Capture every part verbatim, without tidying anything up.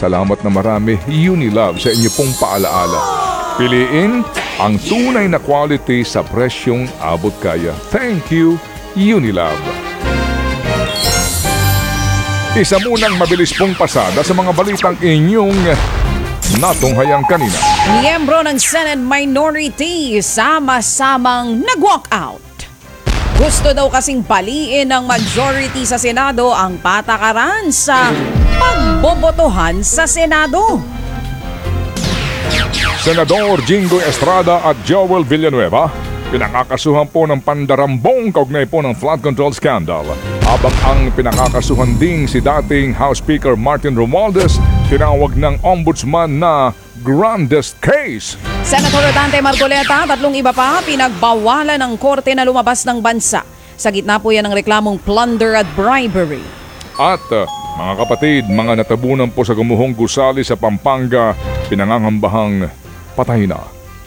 Salamat na marami, Unilove, sa inyo pong paalaala. Piliin ang tunay na quality sa presyong abot kaya. Thank you, Unilove. Isa munang mabilis pong pasada sa mga balitang inyong natunghayang kanina. Miyembro ng Senate Minority sama-samang nag-walk out. Gusto daw kasing baliin ng majority sa Senado ang patakaran sa pagbobotohan sa Senado. Senador Jingoy Estrada at Joel Villanueva pinakakasuhan po ng pandarambong kaugnay po ng flood control scandal. Habang ang pinakakasuhan ding si dating House Speaker Martin Romualdez tinawag ng ombudsman na grandest case. Senator Rodante Marcoleta, tatlong iba pa pinagbawalan ng korte na lumabas ng bansa. Sa gitna po yan ng reklamong plunder at bribery. At uh, mga kapatid, mga natabunan po sa gumuhong gusali sa Pampanga, pinangangambahang patay na.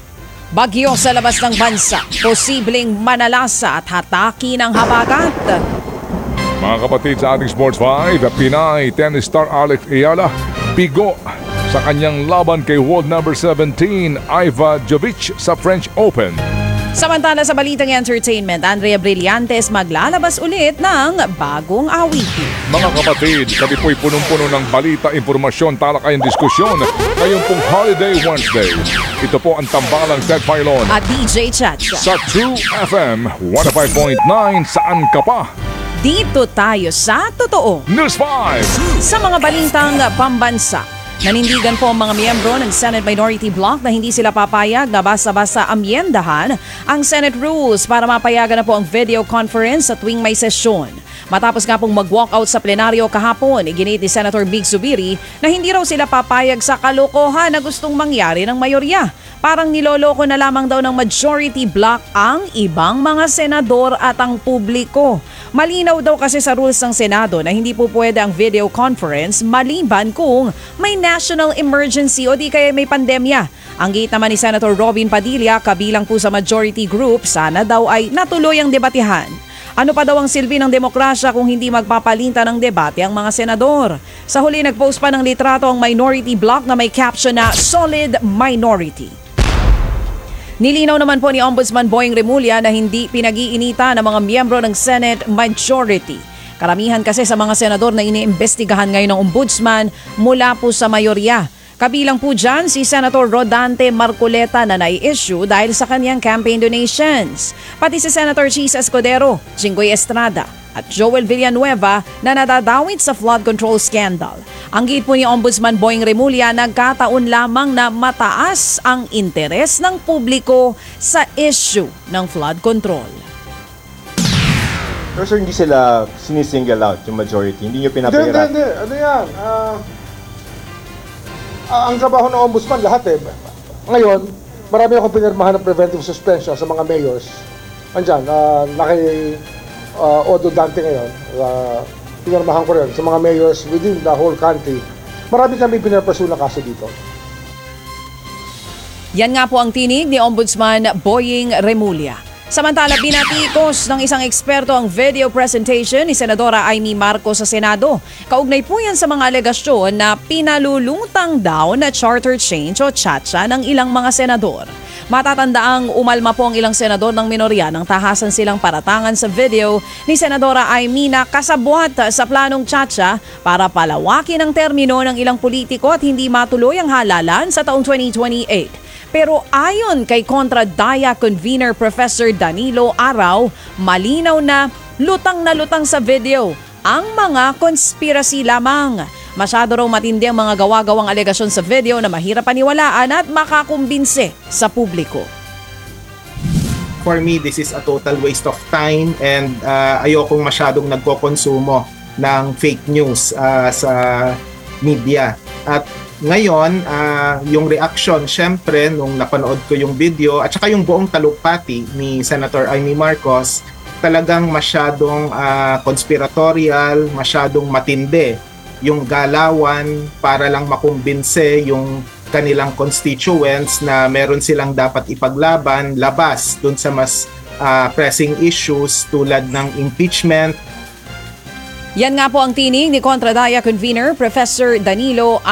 Bagyo sa labas ng bansa, posibleng manalasa at hataki ng habagat. Mga kapatid sa ating Sports five, Pinay tennis star Alex Ayala, bigo sa kanyang laban kay world number seventeen, Iva Jovic sa French Open. Samantala sa balitang entertainment, Andrea Brillantes maglalabas ulit ng bagong awitin. Mga kapatid, kami po'y punong-puno ng balita, informasyon, talakayan, diskusyon. Ngayon pong Holiday Wednesday. Ito po ang tambalang Ted Filon at D J Chacha sa True F M one oh five point nine. Saan ka pa? Dito tayo sa Totoo News five. Sa mga balitang pambansa, nanindigan po ang mga miyembro ng Senate Minority Bloc na hindi sila papayag na basta-basta amyendahan ang Senate rules para mapayagan na po ang video conference sa tuwing may sesyon. Matapos nga pong mag-walkout sa plenaryo kahapon, iginit ni Senator Mig Zubiri na hindi raw sila papayag sa kalokohan na gustong mangyari ng mayorya. Parang niloloko na lamang daw ng majority bloc ang ibang mga senador at ang publiko. Malinaw daw kasi sa rules ng Senado na hindi po pwede ang video conference maliban kung may national emergency o di kaya may pandemya. Ang gate naman ni Senator Robin Padilla, kabilang po sa majority group, sana daw ay natuloy ang debatihan. Ano pa daw ang silbi ng demokrasya kung hindi magpapalinta ng debate ang mga senador? Sa huli, nagpost pa ng litrato ang minority bloc na may caption na Solid Minority. Nilinaw naman po ni Ombudsman Boying Remulla na hindi pinag-iinita ng mga miyembro ng Senate Majority. Karamihan kasi sa mga senador na iniimbestigahan ngayon ng Ombudsman mula po sa mayorya. Kabilang po dyan si Senator Rodante Marcoleta na nai-issue dahil sa kanyang campaign donations. Pati si Senator Chis Escudero, Jingoy Estrada at Joel Villanueva na nadadawit sa flood control scandal. Ang gate po ni Ombudsman Boying Remulla, nagkataon lamang na mataas ang interes ng publiko sa issue ng flood control. Pero sir, hindi sila sinisingle out yung majority? Hindi nyo pinapahirap? Hindi, hindi, hindi. Ano yan? Uh, uh, ang trabaho ng ombudsman, lahat eh. Ngayon, marami akong pinirmahan ng preventive suspension sa mga mayors. Andyan, uh, naki uh, Odo Dante ngayon. Uh, pinirmahan ko rin sa mga mayors within the whole country. Marami kami pinirpaso na kaso dito. Yan nga po ang tinig ni Ombudsman Boying Remulla. Samantala, binatikos ng isang eksperto ang video presentation ni Senadora Amy Marcos sa Senado. Kaugnay po yan sa mga alegasyon na pinalulutang daw na charter change o tsa-tsa ng ilang mga senador. Matatandaang umalma po ang ilang senador ng minorya nang tahasan silang paratangan sa video ni Senadora Amy na kasabwat sa planong tsa-tsa para palawakin ang termino ng ilang politiko at hindi matuloy ang halalan sa taong twenty twenty-eight. Pero ayon kay Contra Daya Convener Professor Danilo Araw, malinaw na lutang na lutang sa video ang mga conspiracy lamang. Masyado raw matindi ang mga gawa-gawang alegasyon sa video na mahirap paniwalaan at makakumbinse sa publiko. For me, this is a total waste of time and uh, ayokong masyadong nagkokonsumo ng fake news uh, sa media. At ngayon, uh, yung reaction, syempre, nung napanood ko yung video at saka yung buong talumpati ni Senator Amy Marcos, talagang masyadong uh, conspiratorial, masyadong matindi yung galawan para lang makumbinse yung kanilang constituents na meron silang dapat ipaglaban labas dun sa mas uh, pressing issues tulad ng impeachment. Yan nga po ang tinig ni Contra Daya Convener Professor Danilo